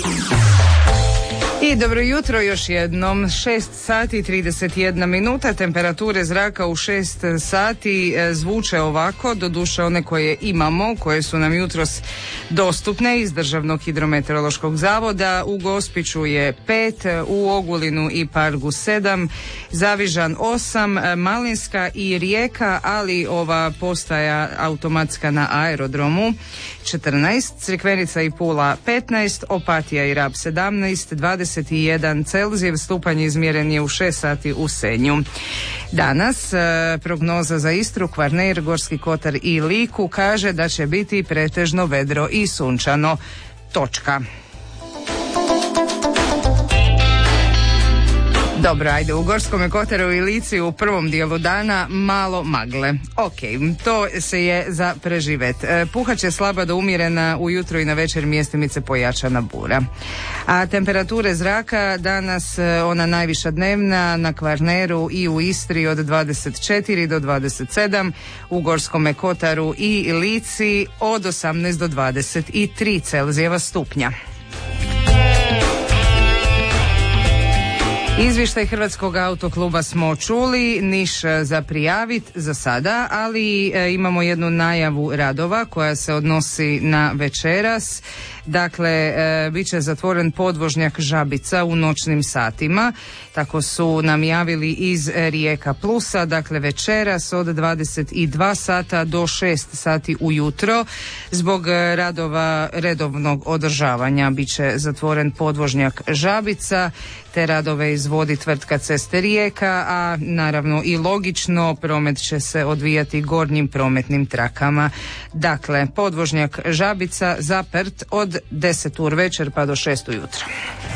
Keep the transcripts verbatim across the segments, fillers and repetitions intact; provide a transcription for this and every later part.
I dobro jutro još jednom, šest sati i trideset jedna minuta, temperature zraka u šest sati zvuče ovako, doduše one koje imamo, koje su nam jutros dostupne iz Državnog hidrometeorološkog zavoda. U Gospiću je pet, u Ogulinu i Pargu sedam, Zavižan osam, Malinska i Rijeka, ali ova postaja automatska na aerodromu četrnaest, Crikvenica i Pula petnaest, Opatija i Rab sedamnaest, dvadeset jedan Celzijev stupanj izmjeren je u šest sati u Senju. Danas e, prognoza za Istru, Kvarner, Gorski Kotar i Liku kaže da će biti pretežno vedro i sunčano. Točka. Dobro, ajde, u Gorskom Kotaru i Lici u prvom dijelu dana malo magle. Ok, to se je za preživet. E, puhat će slaba do umjerena, ujutro i na večer mjestimice pojačana bura. A temperature zraka danas, ona najviša dnevna na Kvarneru i u Istri od dvadeset četiri do dvadeset sedam, u Gorskom Kotaru i Lici od osamnaest do dvadeset tri Celzijeva stupnja. Izvještaj Hrvatskog autokluba smo čuli, niš za prijavit za sada, ali e, imamo jednu najavu radova koja se odnosi na večeras. Dakle, e, bit će zatvoren podvožnjak Žabica u noćnim satima, tako su nam javili iz Rijeka Plusa. Dakle, večeras od dvadeset dva sata do šest sati ujutro zbog radova redovnog održavanja bit će zatvoren podvožnjak Žabica. Te radove izvodi tvrtka Ceste Rijeka, a naravno i logično promet će se odvijati gornjim prometnim trakama. Dakle, podvožnjak Žabica zaprt od deset ur večer pa do šest ujutro.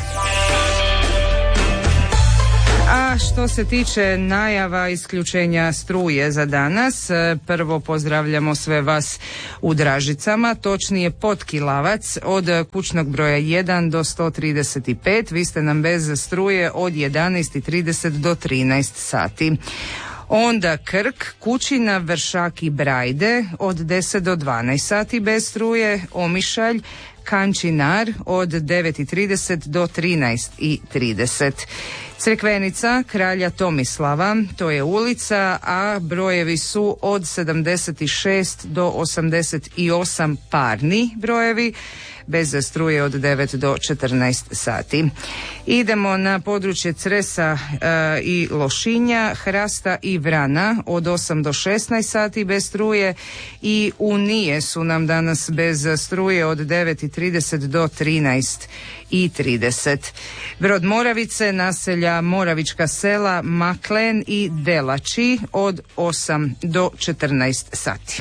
A što se tiče najava isključenja struje za danas, prvo pozdravljamo sve vas u Dražicama, točnije Potkilavac od kućnog broja jedan do sto trideset pet, vi ste nam bez struje od jedanaest i trideset do trinaest sati. Onda Krk, Kućina, Vršak i Brajde od deset do dvanaest sati bez struje, Omišalj, Kančinar od devet i trideset do trinaest i trideset. Crikvenica, Kralja Tomislava, to je ulica, a brojevi su od sedamdeset šest do osamdeset osam parni brojevi, bez struje od devet do četrnaest sati. Idemo na područje Cresa e, i Lošinja, Hrasta i Vrana od osam do šesnaest sati bez struje i Unije su nam danas bez struje od devet i trideset do trinaest i trideset. Brod Moravice, naselja Moravička sela, Maklen i Delači od osam do četrnaest sati.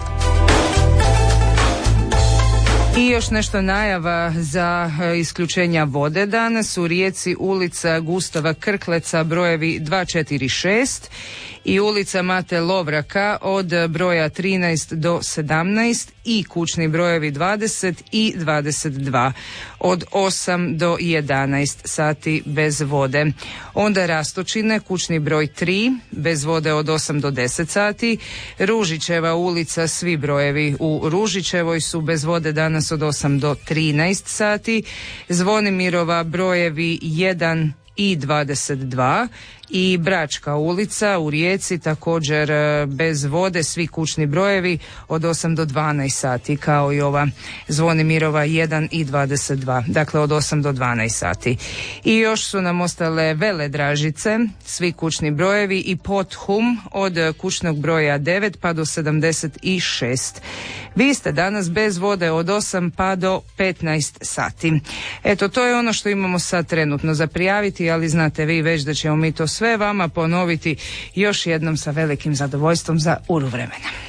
I još nešto najava za isključenja vode danas. U Rijeci ulica Gustava Krkleca brojevi dva četiri šest i ulica Mate Lovraka od broja trinaest do sedamnaest i kućni brojevi dvadeset i dvadeset dva od osam do jedanaest sati bez vode. Onda Rastočine, kućni broj tri, bez vode od osam do deset sati. Ružićeva ulica, svi brojevi u Ružićevoj su bez vode danas od osam do trinaest sati. Zvonimirova brojevi jedan i dvadeset dva i Bračka ulica u Rijeci također bez vode, svi kućni brojevi od osam do dvanaest sati, kao i ova Zvonimirova jedan i dvadeset dva, dakle od osam do dvanaest sati. I još su nam ostale Vele Dražice, svi kućni brojevi i Pothum od kućnog broja devet pa do sedamdeset šest. Vi ste danas bez vode od osam pa do petnaest sati. Eto, to je ono što imamo sad trenutno za prijaviti, ali znate vi već da ćemo mi to sve vama ponoviti još jednom sa velikim zadovoljstvom za uru vremena.